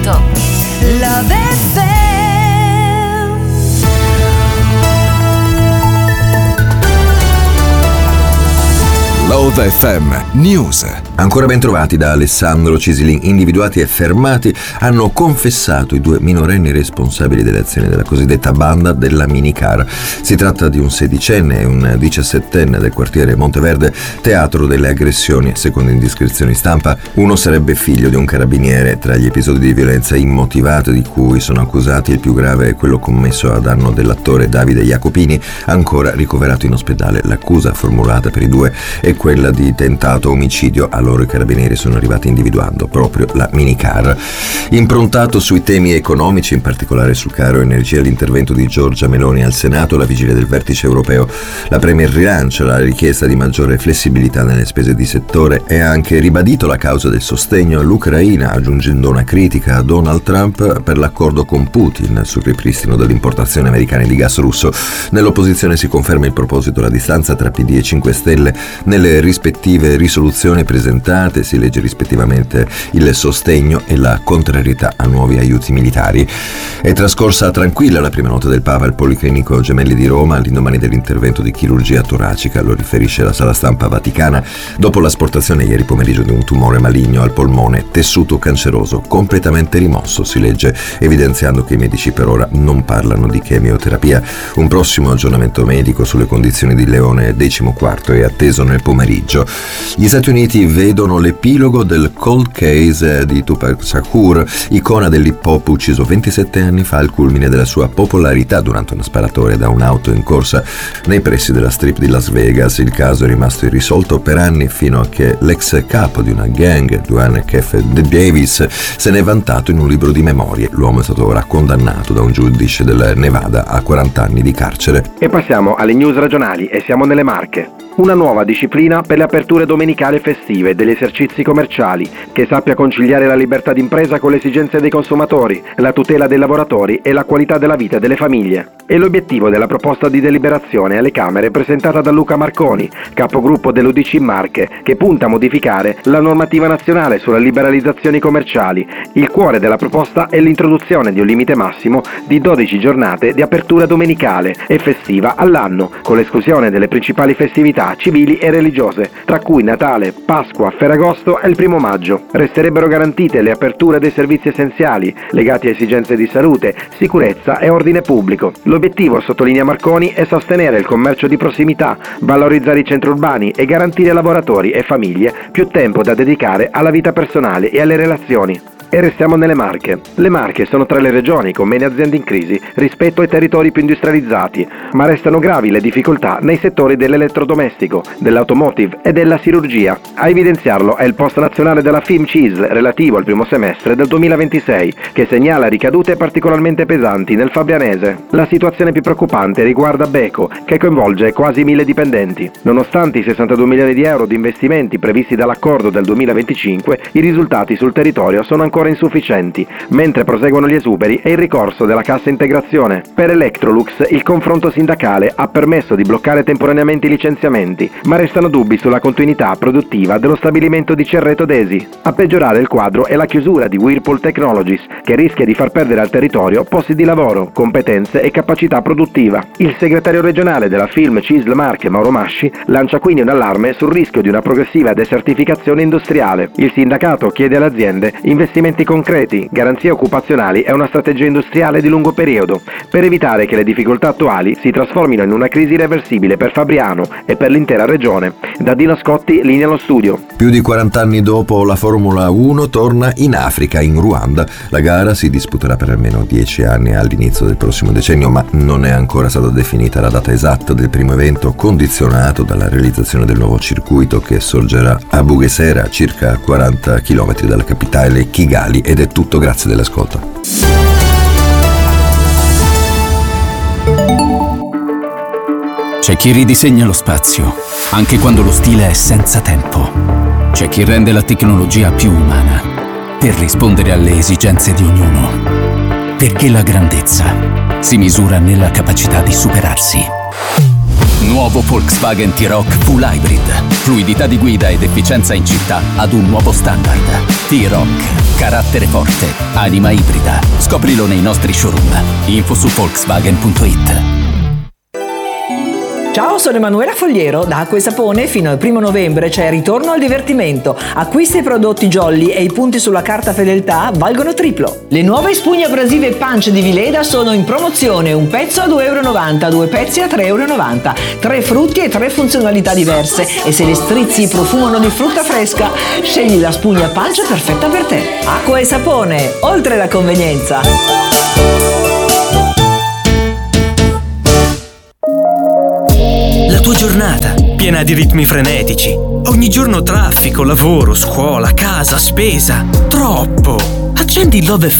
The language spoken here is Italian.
ascolto. Love FM. Love FM News. Ancora ben trovati da Alessandro Cisilin. Individuati e fermati hanno confessato i 2 minorenni responsabili delle azioni della cosiddetta banda della minicar. Si tratta di un 16enne e un 17enne del quartiere Monteverde, teatro delle aggressioni. Secondo indiscrezioni stampa, uno sarebbe figlio di un carabiniere. Tra gli episodi di violenza immotivata di cui sono accusati, il più grave è quello commesso a danno dell'attore Davide Jacopini, ancora ricoverato in ospedale. L'accusa formulata per i due è quella di tentato omicidio. A loro i carabinieri sono arrivati individuando proprio la minicar. Improntato sui temi economici, in particolare sul caro energia, l'intervento di Giorgia Meloni al Senato alla vigilia del vertice europeo. La Premier rilancia la richiesta di maggiore flessibilità nelle spese di settore e ha anche ribadito la causa del sostegno all'Ucraina, aggiungendo una critica a Donald Trump per l'accordo con Putin sul ripristino dell'importazione americana di gas russo. Nell'opposizione si conferma il proposito la distanza tra PD e 5 Stelle. Nelle rispettive risoluzioni presentate si legge rispettivamente il sostegno e la contrarietà a nuovi aiuti militari. È trascorsa tranquilla la prima notte del Papa al Policlinico Gemelli di Roma all'indomani dell'intervento di chirurgia toracica, lo riferisce la sala stampa vaticana, dopo l'asportazione ieri pomeriggio di un tumore maligno al polmone, tessuto canceroso completamente rimosso, si legge, evidenziando che i medici per ora non parlano di chemioterapia. Un prossimo aggiornamento medico sulle condizioni di Leone XIV è atteso nel pomeriggio. Gli Stati Uniti vedono l'epilogo del cold case di Tupac Shakur, icona dell'hip hop ucciso 27 anni fa al culmine della sua popolarità durante una sparatoria da un'auto in corsa nei pressi della strip di Las Vegas. Il caso è rimasto irrisolto per anni fino a che l'ex capo di una gang, Duane Kef Davis, se n'è vantato in un libro di memorie. L'uomo è stato ora condannato da un giudice del Nevada a 40 anni di carcere. E passiamo alle news regionali e siamo nelle Marche. Una nuova disciplina per le aperture domenicali e festive degli esercizi commerciali che sappia conciliare la libertà d'impresa con le esigenze dei consumatori, la tutela dei lavoratori e la qualità della vita delle famiglie. È l'obiettivo della proposta di deliberazione alle Camere presentata da Luca Marconi, capogruppo dell'UDC Marche, che punta a modificare la normativa nazionale sulle liberalizzazioni commerciali. Il cuore della proposta è l'introduzione di un limite massimo di 12 giornate di apertura domenicale e festiva all'anno, con l'esclusione delle principali festività civili e religiose, tra cui Natale, Pasqua, Ferragosto e il 1° maggio. Resterebbero garantite le aperture dei servizi essenziali legati a esigenze di salute, sicurezza e ordine pubblico. L'obiettivo, sottolinea Marconi, è sostenere il commercio di prossimità, valorizzare i centri urbani e garantire a lavoratori e famiglie più tempo da dedicare alla vita personale e alle relazioni. E restiamo nelle Marche. Le Marche sono tra le regioni con meno aziende in crisi rispetto ai territori più industrializzati, ma restano gravi le difficoltà nei settori dell'elettrodomestico, dell'automotive e della chirurgia. A evidenziarlo è il post nazionale della FIM-CISL relativo al primo semestre del 2026, che segnala ricadute particolarmente pesanti nel fabrianese. La situazione più preoccupante riguarda Beko, che coinvolge quasi 1000 dipendenti. Nonostante i 62 milioni di euro di investimenti previsti dall'accordo del 2025, i risultati sul territorio sono ancora insufficienti, mentre proseguono gli esuberi e il ricorso della cassa integrazione. Per Electrolux il confronto sindacale ha permesso di bloccare temporaneamente i licenziamenti, ma restano dubbi sulla continuità produttiva dello stabilimento di Cerreto d'Esi. A peggiorare il quadro è la chiusura di Whirlpool Technologies, che rischia di far perdere al territorio posti di lavoro, competenze e capacità produttiva. Il segretario regionale della FIM-CISL Marche, Mauro Masci, lancia quindi un allarme sul rischio di una progressiva desertificazione industriale. Il sindacato chiede alle aziende investimenti concreti, garanzie occupazionali e una strategia industriale di lungo periodo, per evitare che le difficoltà attuali si trasformino in una crisi irreversibile per Fabriano e per l'intera regione. Da Dino Scotti, linea allo studio. Più di 40 anni dopo, la Formula 1 torna in Africa, in Ruanda. La gara si disputerà per almeno 10 anni all'inizio del prossimo decennio, ma non è ancora stata definita la data esatta del primo evento, condizionato dalla realizzazione del nuovo circuito che sorgerà a Bugesera, circa 40 km dalla capitale Kigali. Ed è tutto, grazie dell'ascolto. C'è chi ridisegna lo spazio, anche quando lo stile è senza tempo. C'è chi rende la tecnologia più umana, per rispondere alle esigenze di ognuno. Perché la grandezza si misura nella capacità di superarsi. Nuovo Volkswagen T-Roc Full Hybrid. Fluidità di guida ed efficienza in città ad un nuovo standard. T-Roc. Carattere forte. Anima ibrida. Scoprilo nei nostri showroom. Info su Volkswagen.it. Ciao, sono Emanuela Fogliero. Da Acqua e Sapone fino al 1 novembre c'è Ritorno al divertimento. Acquista i prodotti Jolly e i punti sulla carta fedeltà valgono triplo. Le nuove spugne abrasive Punch di Vileda sono in promozione. Un pezzo a €2,90, 2 pezzi a €3,90. 3 frutti e 3 funzionalità diverse. E se le strizzi profumano di frutta fresca, scegli la spugna Punch perfetta per te. Acqua e Sapone, oltre la convenienza. La tua giornata, piena di ritmi frenetici. Ogni giorno traffico, lavoro, scuola, casa, spesa. Troppo! Accendi Love